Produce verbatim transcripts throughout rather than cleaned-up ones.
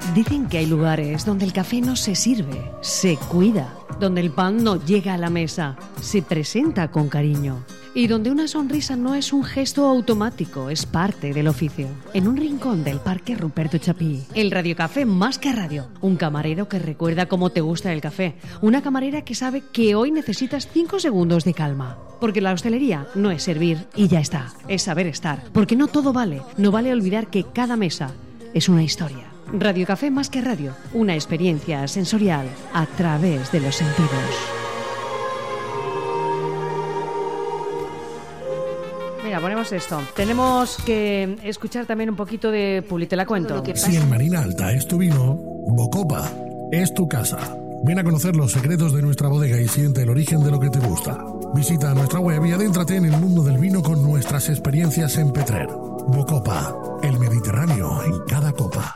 Dicen que hay lugares donde el café no se sirve, se cuida, donde el pan no llega a la mesa, se presenta con cariño y donde una sonrisa no es un gesto automático, es parte del oficio. En un rincón del Parque Ruperto Chapí, el Radiocafé más que radio, un camarero que recuerda cómo te gusta el café, una camarera que sabe que hoy necesitas cinco segundos de calma. Porque la hostelería no es servir y ya está, es saber estar, porque no todo vale, no vale olvidar que cada mesa es una historia. Radiocafé más que radio, una experiencia sensorial a través de los sentidos. Mira, ponemos esto. Tenemos que escuchar también un poquito de Publi, te la cuento. Si en Marina Alta es tu vino, Bocopa es tu casa. Ven a conocer los secretos de nuestra bodega y siente el origen de lo que te gusta. Visita nuestra web y adéntrate en el mundo del vino con nuestras experiencias en Petrer. Bocopa, el Mediterráneo en cada copa.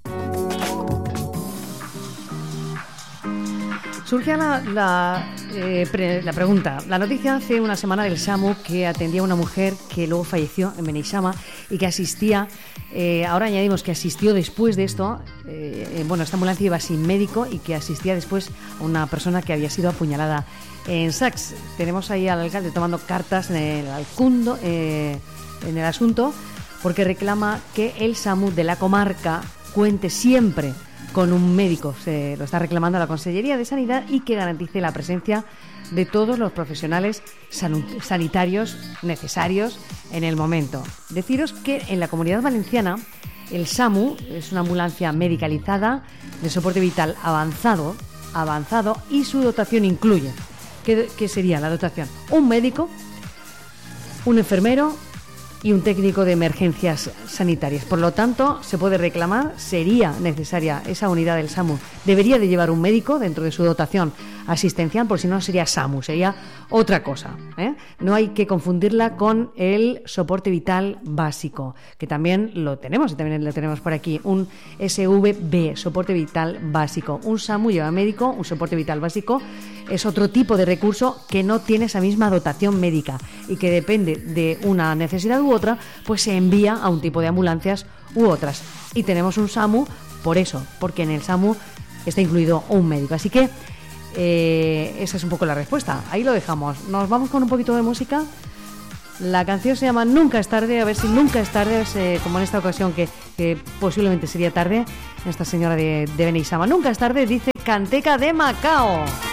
Surge la, la, eh, pre, la pregunta. La noticia hace una semana del SAMU que atendía a una mujer que luego falleció en Beneixama y que asistía, eh, ahora añadimos que asistió después de esto, eh, bueno, esta ambulancia iba sin médico y que asistía después a una persona que había sido apuñalada en Sax. Tenemos ahí al alcalde tomando cartas en el, alcundo, eh, en el asunto porque reclama que el SAMU de la comarca cuente siempre con un médico, se lo está reclamando la Consellería de Sanidad, y que garantice la presencia de todos los profesionales sanitarios necesarios en el momento. Deciros que en la Comunidad Valenciana el SAMU es una ambulancia medicalizada de soporte vital avanzado, avanzado y su dotación incluye, ¿qué, qué sería la dotación? Un médico, un enfermero y un técnico de emergencias sanitarias. Por lo tanto, se puede reclamar, sería necesaria esa unidad del SAMU. Debería de llevar un médico dentro de su dotación asistencial, por si no sería SAMU, sería otra cosa, ¿eh? No hay que confundirla con el soporte vital básico, que también lo tenemos, y también lo tenemos por aquí, un S V B, soporte vital básico. Un SAMU lleva médico, un soporte vital básico es otro tipo de recurso que no tiene esa misma dotación médica y que depende de una necesidad u otra, pues se envía a un tipo de ambulancias u otras. Y tenemos un SAMU por eso, porque en el SAMU está incluido un médico. Así que eh, esa es un poco la respuesta. Ahí lo dejamos. Nos vamos con un poquito de música. La canción se llama Nunca es tarde. A ver si nunca es tarde, eh, como en esta ocasión que, que posiblemente sería tarde, esta señora de, de Beneixama. Nunca es tarde, dice Canteca de Macao.